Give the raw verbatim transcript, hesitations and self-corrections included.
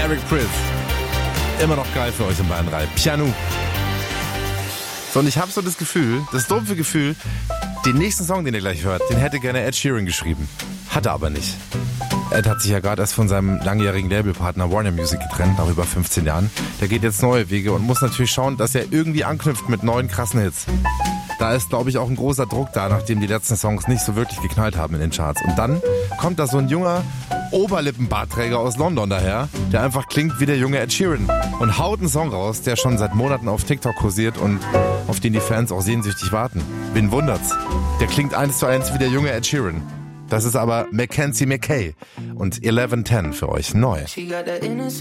Eric Prydz. Immer noch geil für euch in Bayern drei. Piano. So, und ich habe so das Gefühl, das dumpfe Gefühl, den nächsten Song, den ihr gleich hört, den hätte gerne Ed Sheeran geschrieben. Hat er aber nicht. Ed hat sich ja gerade erst von seinem langjährigen Labelpartner Warner Music getrennt, nach über fünfzehn Jahren. Der geht jetzt neue Wege und muss natürlich schauen, dass er irgendwie anknüpft mit neuen krassen Hits. Da ist, glaube ich, auch ein großer Druck da, nachdem die letzten Songs nicht so wirklich geknallt haben in den Charts. Und dann kommt da so ein junger Oberlippenbartträger aus London daher, der einfach klingt wie der junge Ed Sheeran und haut einen Song raus, der schon seit Monaten auf TikTok kursiert und auf den die Fans auch sehnsüchtig warten. Wen wundert's? Der klingt eins zu eins wie der junge Ed Sheeran. Das ist aber Mackenzie McKay und eleven ten für euch neu.